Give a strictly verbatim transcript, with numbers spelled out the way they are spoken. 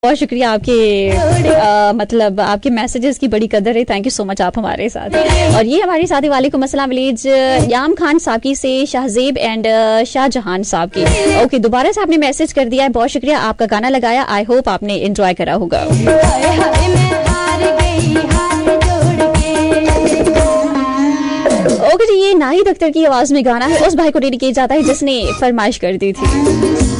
बहुत शुक्रिया आपके आ, मतलब आपके मैसेजेस की बड़ी कदर है। थैंक यू सो मच, आप हमारे साथ। और ये हमारे साथी वालेकुम अस्सलाम विलेज याम खान साहब की से शाहजेब एंड शाहजहान साहब की। ओके, दोबारा से आपने मैसेज कर दिया है, बहुत शुक्रिया। आपका गाना लगाया, आई होप आपने एंजॉय करा होगा। ओके जी, ये नाहिद अख्तर की आवाज में गाना है, उस भाई को डेडिकेट जाता है जिसने फरमाइश कर दी थी।